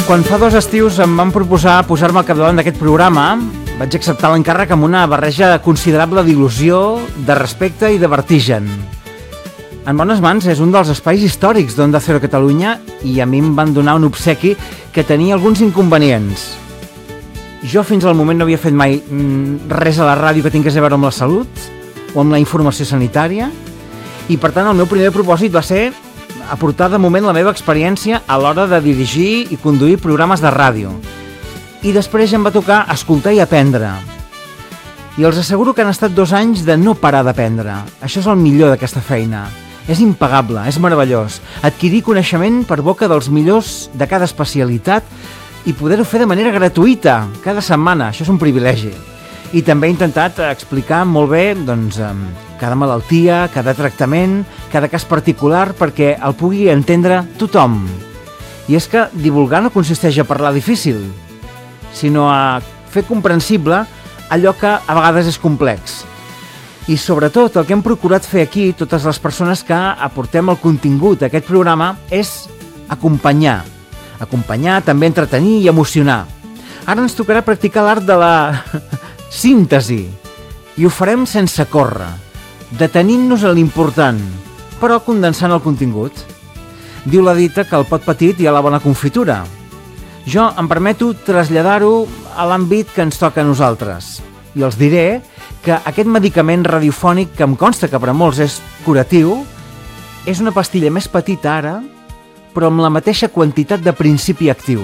Quan fa 2 estius em van proposar posar-me al capdavant d'aquest programa, vaig acceptar l'encàrrec amb una barreja considerable d'il·lusió, de respecte i de vertigen. En bones mans és un dels espais històrics d'Onda Cero Catalunya i a mi em van donar un obsequi que tenia alguns inconvenients. Jo fins al moment no havia fet mai res a la ràdio que tingués a veure amb la salut o amb la informació sanitària i per tant el meu primer propòsit va ser aportar de moment la meva experiència a l'hora de dirigir i conduir programes de ràdio. I després em va tocar escoltar i aprendre. I els asseguro que han estat 2 anys de no parar d'aprendre. Això és el millor d'aquesta feina. És impagable, és meravellós. Adquirir coneixement per boca dels millors de cada especialitat i poder-ho fer de manera gratuïta, cada setmana. Això és un privilegi. I també he intentat explicar molt bé cada malaltia, cada tractament, cada cas particular perquè el pugui entendre tothom. I és que divulgar no consisteix a parlar difícil, sinó a fer comprensible allò que a vegades és complex. I sobretot el que hem procurat fer aquí, totes les persones que aportem el contingut d'aquest programa, és acompanyar. Acompanyar, també entretenir i emocionar. Ara ens tocarà practicar l'art de la síntesi. I ho farem sense córrer, detenint-nos a l'important, però condensant el contingut. Diu la dita que el pot petit hi ha la bona confitura. Jo em permeto traslladar-ho a l'àmbit que ens toca a nosaltres. I els diré que aquest medicament radiofònic, que em consta que per a molts és curatiu, és una pastilla més petita ara, però amb la mateixa quantitat de principi actiu.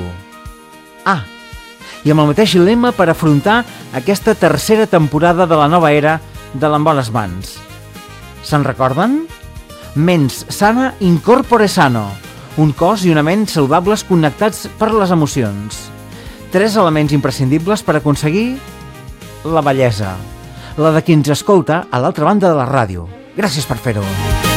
I amb el mateix lema per afrontar aquesta tercera temporada de la nova era de l'En bones mans. Se'n recorden? Mens sana in corpore sano. Un cos i una ment saludables connectats per les emocions. 3 elements imprescindibles per aconseguir la bellesa. La de qui ens escolta a l'altra banda de la ràdio. Gràcies per fer-ho.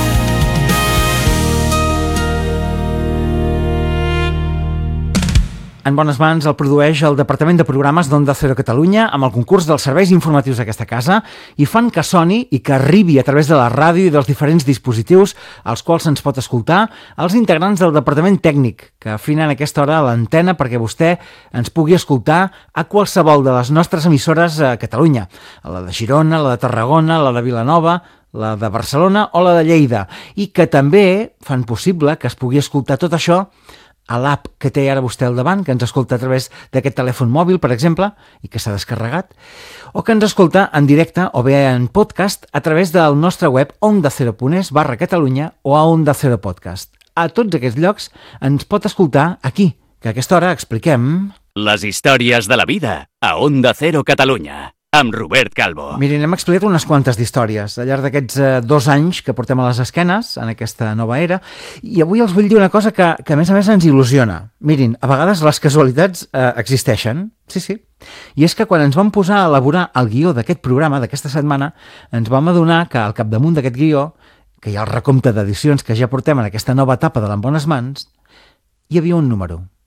En bones mans el produeix el Departament de Programes d'Onda Cero Catalunya amb el concurs dels serveis informatius d'aquesta casa i fan que soni i que arribi a través de la ràdio i dels diferents dispositius als quals se'ns pot escoltar els integrants del Departament Tècnic que afinen a aquesta hora l'antena perquè vostè ens pugui escoltar a qualsevol de les nostres emissores a Catalunya, a la de Girona, la de Tarragona, la de Vilanova, la de Barcelona o la de Lleida i que també fan possible que es pugui escoltar tot això a l'app que té ara vostè al davant, que ens escolta a través d'aquest telèfon mòbil, per exemple, i que s'ha descarregat, o que ens escolta en directe o bé en podcast a través del nostre web ondacero.es/Catalunya o a Onda Cero Podcast. A tots aquests llocs ens pot escoltar aquí, que a aquesta hora expliquem... Les històries de la vida a Onda Cero Catalunya, amb Robert Calvo. Mirin, hem explicat unes quantes d'històries al llarg d'aquests 2 anys que portem a les esquenes en aquesta nova era i avui els vull dir una cosa que a més ens il·lusiona. Mirin, a vegades les casualitats existeixen, sí, i és que quan ens vam posar a elaborar el guió d'aquest programa, d'aquesta setmana, ens vam adonar que al capdamunt d'aquest guió, que hi ha el recompte d'edicions que ja portem en aquesta nova etapa de l'En bones mans, hi havia un número.